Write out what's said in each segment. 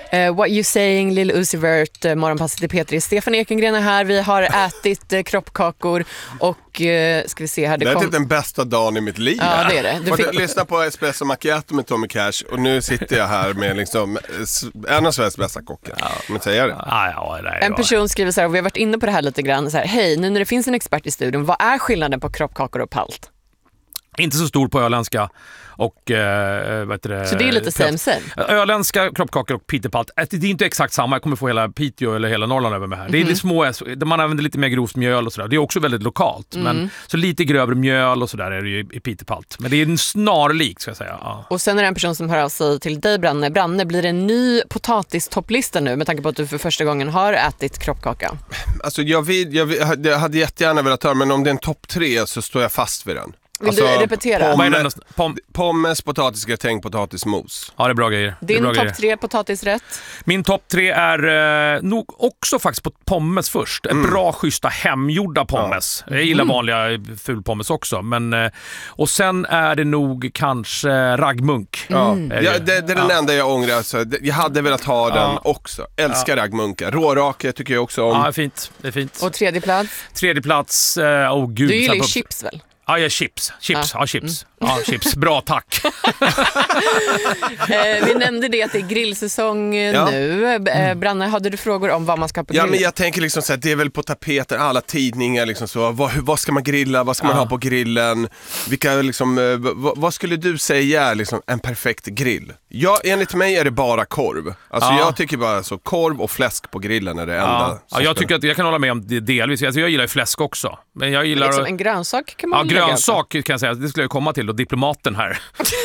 What You Saying, Lil Uzi Vert, Morgonpasset i P3. Stefan Ekengren är här. Vi har ätit kroppkakor och ska vi se här. Det är typ den bästa dagen i mitt liv. Ja, det är det. Jag lyssna på Espresso Macchiato med Tommy Cash och nu sitter jag här med liksom en av Sveriges bästa kockar. Men säger det. En person skriver så här, och vi har varit inne på det här lite grann, så här: hej, nu när det finns en expert i studion, vad är skillnaden på kroppkakor och palt? Inte så stor på öländska och så det är lite same. Öländska kroppkakor och pitepalt. Det är inte exakt samma. Jag kommer få hela Piteå eller hela Norrland över med här. Det är lite små, man använder lite mer grovt mjöl och sådär. Det är också väldigt lokalt. Men så lite grövre mjöl och sådär är det ju i pitepalt. Men det är en snarlik, ska jag säga. Ja. Och sen är det en person som hör av sig till dig, Branne. Branne, blir det en ny potatistopplista nu med tanke på att du för första gången har ätit kroppkaka? Alltså jag hade jättegärna velat höra, men om det är en topp 3 så står jag fast vid den. Vill du repetera? Pommes, potatisgratäng, potatismos. Ja, det är bra grejer. Din topp 3 potatisrätt? Min topp 3 är nog också faktiskt på pommes först. Bra, schyssta, hemgjorda pommes. Jag gillar vanliga fulpommes också. Men, och sen är det nog kanske raggmunk. Det är den enda jag ångrar. Alltså. Jag hade velat ha den också. Älskar raggmunkar. Rårake tycker jag också om. Ja, det är fint. Och tredje plats? Tredje plats, gud. Du gillar ju chips väl? Ja, chips. Ja, chips. Bra, tack. Vi nämnde det att det är grillsäsong nu. Branne, hade du frågor om vad man ska ha på grillen? Ja, men jag tänker liksom så här, det är väl på tapeten, alla tidningar liksom så. Vad ska man grilla? Vad ska man ha på grillen? Vilka liksom, vad skulle du säga är liksom en perfekt grill? Ja, enligt mig är det bara korv. Alltså jag tycker bara så, korv och fläsk på grillen är det enda. Ja, jag tycker att jag kan hålla med om det delvis. Alltså, jag gillar ju fläsk också. Men jag gillar liksom en grönsak kan man grönsak kan jag säga. Det skulle jag komma till, och diplomaten här.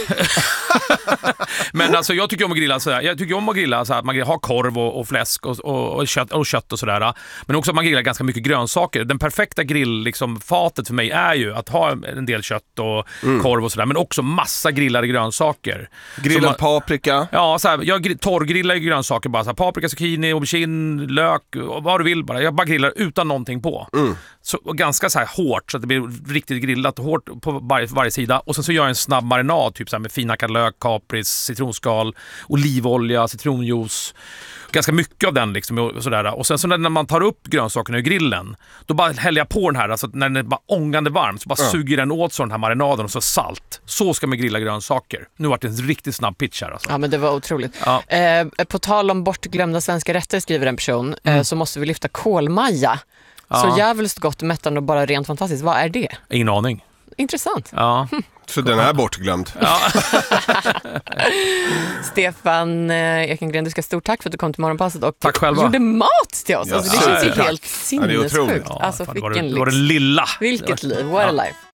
Men alltså jag tycker om att grilla så här. Jag tycker om att grilla så här, att man har korv och fläsk och kött och sådär. Men också att man grillar ganska mycket grönsaker. Den perfekta grill liksom, fatet för mig är ju att ha en del kött och korv och sådär, men också massa grillade grönsaker. Grillad paprika. Ja, så här, jag torrgrillar grönsaker bara så här, paprika, zucchini, aubergine, lök, vad du vill bara. Jag bara grillar utan någonting på. Så ganska så här hårt så att det blir riktigt grillat hårt på varje sida, och sen så gör jag en snabb marinad typ så här med finhackad lök, kapris, citronskal, olivolja, citronjuice, ganska mycket av den liksom och sådär. Och sen så när man tar upp grönsakerna ur grillen, då bara häller jag på den här, alltså när den är bara ångande varm så bara suger den åt så den här marinaden och så salt. Så ska man grilla grönsaker. Nu var det en riktigt snabb pitch här alltså. Ja, men det var otroligt. Ja. På tal om bortglömda svenska rätter, skriver en person, så måste vi lyfta kålmaja. Så jävligt gott, mättande och bara rent fantastiskt. Vad är det? Ingen aning. Intressant. Ja. Så den är bortglömd. Ja. Stefan Ekengren, du ska stort tack för att du kom till Morgonpasset och tack själva. Gjorde mat till oss. Alltså, det känns ju helt sinnessjukt. Ja, alltså, det var det lilla. Vilket liv, what a life.